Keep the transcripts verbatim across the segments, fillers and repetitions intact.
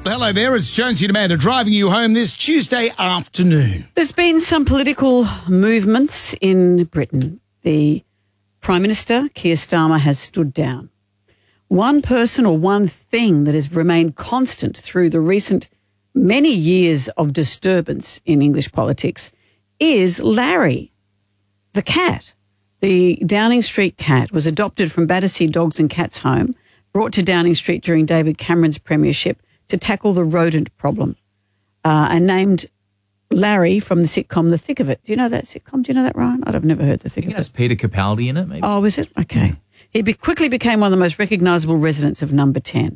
Hello there, it's Jonesy and Amanda driving you home this Tuesday afternoon. There's been some political movements in Britain. The Prime Minister, Keir Starmer, has stood down. One person or one thing that has remained constant through the recent many years of disturbance in English politics is Larry, the cat. The Downing Street cat was adopted from Battersea Dogs and Cats Home, brought to Downing Street during David Cameron's premiership to tackle the rodent problem, uh, and named Larry from the sitcom The Thick of It. Do you know that sitcom? Do you know that, Ryan? I've never heard The Thick I think of it has It. Peter Capaldi in it, maybe. Oh, is it? Okay. Yeah. He be- quickly became one of the most recognisable residents of Number ten.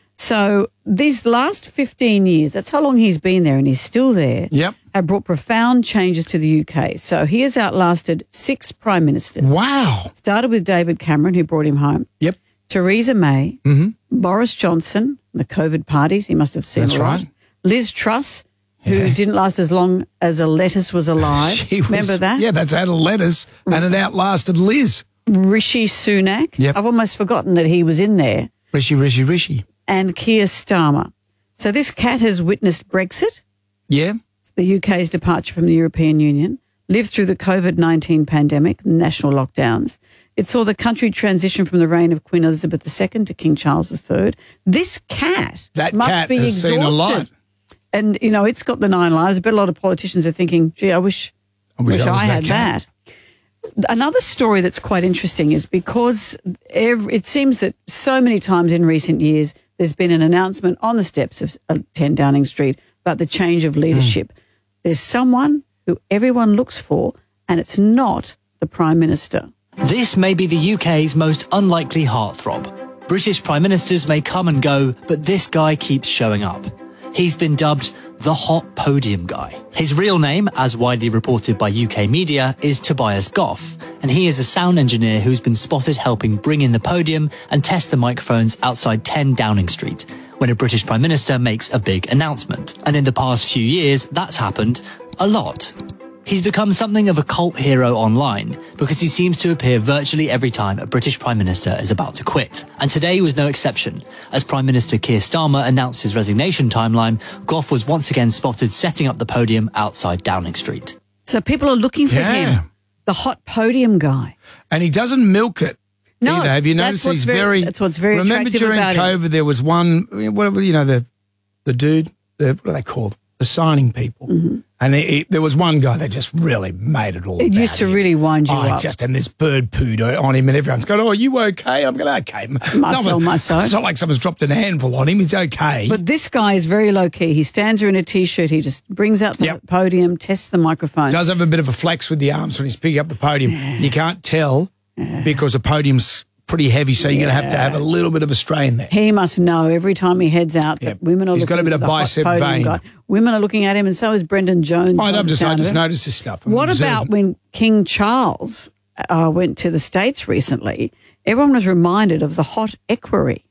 So these last fifteen years, that's how long he's been there and he's still there, Yep. have brought profound changes to the U K. So he has outlasted six prime ministers. Wow. Started with David Cameron, who brought him home. Yep. Theresa May, Mm-hmm. Boris Johnson, the COVID parties, he must have seen That's a lot. right. Liz Truss, who Yeah. didn't last as long as a lettuce was alive. She was- Remember that? Yeah, that's out of lettuce, and it outlasted Liz. Rishi Sunak. Yep. I've almost forgotten that he was in there. Rishi, Rishi, Rishi. And Keir Starmer. So this cat has witnessed Brexit, Yeah. the U K's departure from the European Union, lived through the COVID nineteen pandemic, national lockdowns. It saw the country transition from the reign of Queen Elizabeth the Second to King Charles the Third. This cat That must cat be has exhausted. seen a lot. And, you know, it's got the nine lives. I bet a lot of politicians are thinking, gee, I wish I wish wish I was I that had cat. that. Another story that's quite interesting is because every, it seems that so many times in recent years there's been an announcement on the steps of uh, ten Downing Street about the change of leadership. Mm. There's someone who everyone looks for, and it's not the Prime Minister. This may be the U K's most unlikely heartthrob. British Prime Ministers may come and go, but this guy keeps showing up. He's been dubbed the Hot Podium Guy. His real name, as widely reported by U K media, is Tobias Goff, and he is a sound engineer who's been spotted helping bring in the podium and test the microphones outside ten Downing Street, when a British Prime Minister makes a big announcement. And in the past few years, that's happened a lot. He's become something of a cult hero online because he seems to appear virtually every time a British Prime Minister is about to quit. And today was no exception. As Prime Minister Keir Starmer announced his resignation timeline, Goff was once again spotted setting up the podium outside Downing Street. So people are looking for Yeah. him, the Hot Podium Guy. And he doesn't milk it. No, either. Have you that's noticed what's he's very- very, that's what's very remember attractive during about him. COVID there was one, whatever, you know, the the dude, the, what are they called? The signing people. Mm-hmm. And he, he, there was one guy that just really made it all It about used to him. really wind you oh, up. Just, and this bird pooed on him and everyone's going, oh, are you okay? I'm going, okay. Marcel Marceau. It's not like someone's dropped an handful on him. He's okay. But this guy is very low-key. He stands there in a T-shirt. He just brings out the Yep. podium, tests the microphone. Does have a bit of a flex with the arms when he's picking up the podium. You can't tell because the podium's pretty heavy, so you're going to have to have a little bit of a strain there. He must know every time he heads out that Yep. women are He's looking got a bit at of the hot bicep podium vein. guy. Women are looking at him, and so is Brendan Jones. I by know, the just, I sound of just it. noticed this stuff. I'm What observing. about when King Charles uh, went to the States recently? Everyone was reminded of the hot equerry.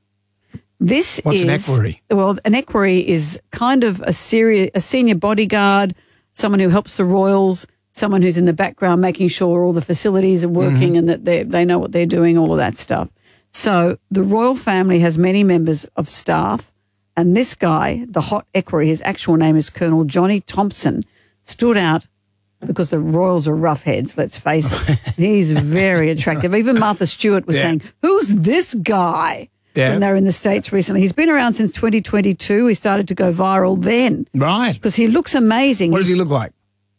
This What's is an equerry? Well, an equerry is kind of a seri- a senior bodyguard, someone who helps the royals, someone who's in the background making sure all the facilities are working Mm-hmm. and that they they know what they're doing, all of that stuff. So the royal family has many members of staff, and this guy, the hot equerry, his actual name is Colonel Johnny Thompson, stood out because the royals are rough heads, let's face it. He's very attractive. Even Martha Stewart was Yeah. saying, who's this guy? Yeah. When they were in the States recently. He's been around since twenty twenty-two. He started to go viral then Right. because he looks amazing. What does He's- he look like?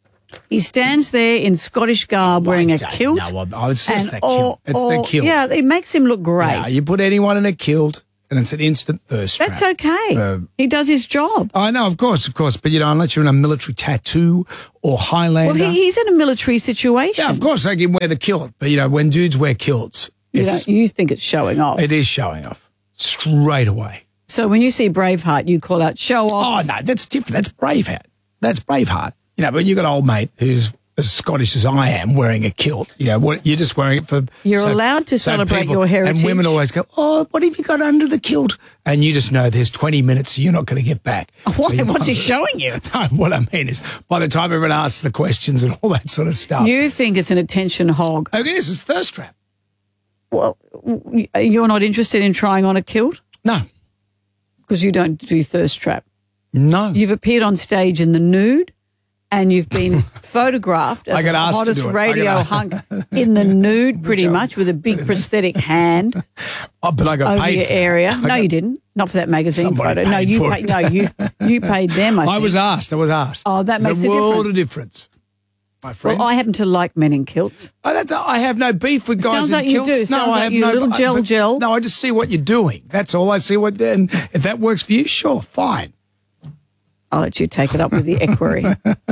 He stands there in Scottish garb wearing I a don't kilt. know. Oh, it's just and the kilt. It's the kilt. Yeah, it makes him look great. Yeah, you put anyone in a kilt and it's an instant thirst trap. That's okay. Uh, he does his job. I know, of course, of course. But, you know, unless you're in a military tattoo or Highlander. Well, he, he's in a military situation. yeah, of course they can wear the kilt. But, you know, when dudes wear kilts, You, it's, don't, you think it's showing off. it is showing off straight away. So when you see Braveheart, you call out show Oh, off. no, that's different. That's Braveheart. That's Braveheart. You know, but you've got an old mate who's as Scottish as I am wearing a kilt. You know, what, you're just wearing it for... You're so- allowed to so celebrate people- your heritage. And women always go, oh, what have you got under the kilt? And you just know there's twenty minutes you're not going to get back. What? So you What's might he as well- showing you? No, what I mean is by the time everyone asks the questions and all that sort of stuff. You think it's an attention hog. Oh, it is. It's thirst trap. Well, you're not interested in trying on a kilt? No. because you don't do thirst trap. No. You've appeared on stage in the nude and you've been photographed as I got the asked to hottest do it. I radio got- hunk in the nude pretty much with a big prosthetic hand Oh, but I got over paid your for that. area. I No, got- you didn't. Not for that magazine Somebody photo. No, paid you for paid, it. no, you you paid them, I think. I was asked. I was asked. Oh, that There's makes a a world difference. of difference, my friend. Well, I happen to like men in kilts. Oh, that's, I have no beef with guys Sounds in like you kilts. do. No, Sounds I like have you, no little gel but- gel. No, I just see what you're doing. That's all. I see what. Then, if that works for you, sure, fine. I'll let you take it up with the equerry.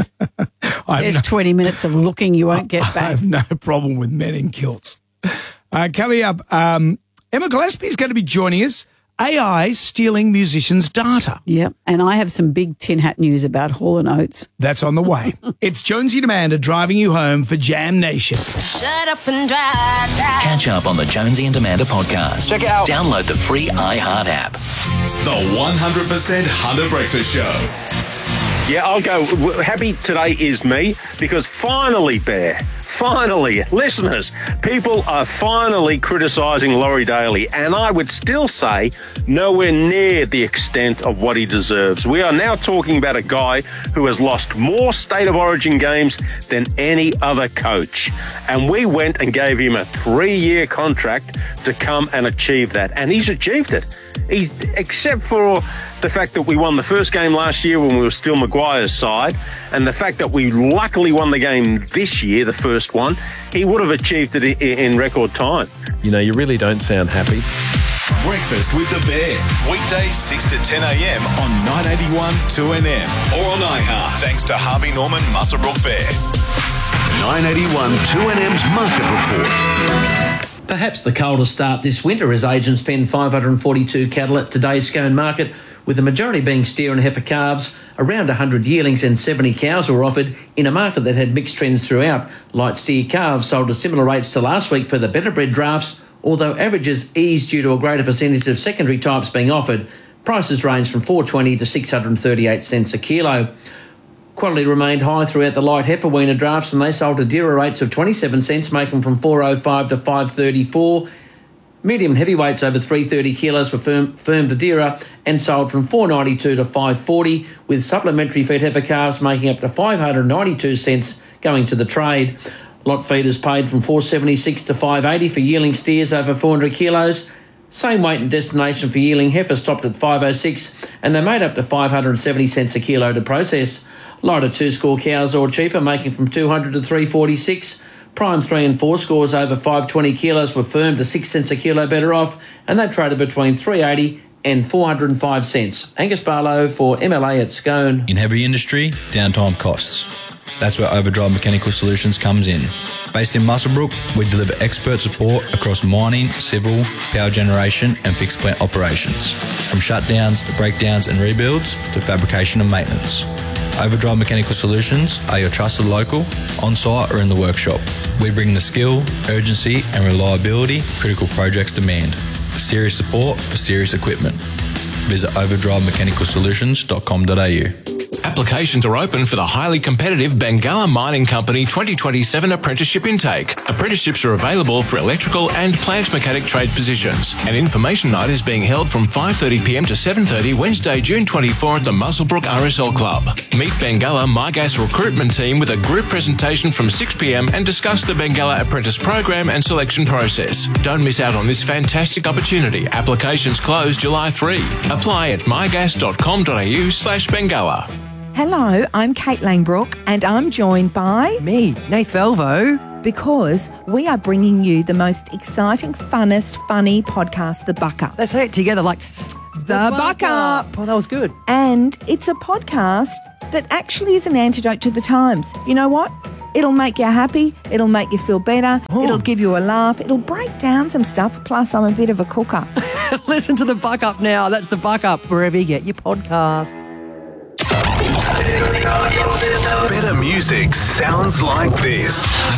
I There's have, no, twenty minutes of looking you won't get I back. have no problem with men in kilts. Uh, coming up, um, Emma Gillespie is going to be joining us. A I stealing musicians' data. Yep. And I have some big tin hat news about Hall and Oates. That's on the way. It's Jonesy and Amanda driving you home for Jam Nation. Shut up and drive, drive. Catch up on the Jonesy and Amanda podcast. Check it out. Download the free iHeart app. The one hundred percent Hunter Breakfast Show. Yeah, I'll go. W- Happy today is me because finally, Bear, finally, listeners, people are finally criticising Laurie Daly, and I would still say nowhere near the extent of what he deserves. We are now talking about a guy who has lost more State of Origin games than any other coach, and we went and gave him a three-year contract to come and achieve that, and he's achieved it. He, except for the fact that we won the first game last year when we were still Maguire's side, and the fact that we luckily won the game this year, the first one, he would have achieved it in, in record time. You know, you really don't sound happy. Breakfast with the Bear. Weekdays six to ten a.m. on nine eighty-one two N M or on iHeart. Thanks to Harvey Norman Muswellbrook Fair. nine eighty-one two N M's Market Report. Perhaps the coldest start this winter as agents penned five hundred forty-two cattle at today's Scone market, with the majority being steer and heifer calves. Around one hundred yearlings and seventy cows were offered in a market that had mixed trends throughout. Light steer calves sold at similar rates to last week for the better bred drafts, although averages eased due to a greater percentage of secondary types being offered. Prices ranged from four dollars twenty to six hundred thirty-eight cents a kilo. Quality remained high throughout the light heifer weaner drafts, and they sold at dearer rates of twenty-seven cents, making from four dollars oh five to five dollars thirty-four. Medium heavyweights over three hundred thirty kilos were firm, firm to dearer and sold from four dollars ninety-two to five dollars forty, with supplementary feed heifer calves making up to five hundred ninety-two cents going to the trade. Lot feeders paid from four dollars seventy-six to five dollars eighty for yearling steers over four hundred kilos. Same weight and destination for yearling heifers stopped at five dollars oh six, and they made up to five hundred seventy cents a kilo to process. Lighter two-score cows or cheaper, making from two hundred to three dollars forty-six. Prime three and four scores over five hundred twenty kilos were firm to six cents a kilo better off, and they traded between three dollars eighty and four hundred five cents. Angus Barlow for M L A at Scone. In heavy industry, downtime costs. That's where Overdrive Mechanical Solutions comes in. Based in Muswellbrook, we deliver expert support across mining, civil, power generation and fixed plant operations. From shutdowns, breakdowns and rebuilds to fabrication and maintenance. Overdrive Mechanical Solutions are your trusted local, on-site or in the workshop. We bring the skill, urgency and reliability critical projects demand. Serious support for serious equipment. Visit overdrive mechanical solutions dot com dot a u. Applications are open for the highly competitive Bengalla Mining Company twenty twenty-seven apprenticeship intake. Apprenticeships are available for electrical and plant mechanic trade positions. An information night is being held from five thirty p m to seven thirty Wednesday, June twenty-fourth at the Muswellbrook R S L Club. Meet Bengalla MyGas recruitment team with a group presentation from six p m and discuss the Bengalla apprentice program and selection process. Don't miss out on this fantastic opportunity. Applications close July third. Apply at mygas dot com dot a u slash Bengalla. Hello, I'm Kate Langbrook and I'm joined by... Me, Nath Velvo. Because we are bringing you the most exciting, funnest, funny podcast, The Buck Up. Let's say it together like... The, the Buck, Buck Up. Up. Oh, that was good. And it's a podcast that actually is an antidote to the times. You know what? It'll make you happy. It'll make you feel better. Oh. It'll give you a laugh. It'll break down some stuff. Plus, I'm a bit of a cooker. Listen to The Buck Up now. That's The Buck Up, wherever you get your podcasts. Better music sounds like this.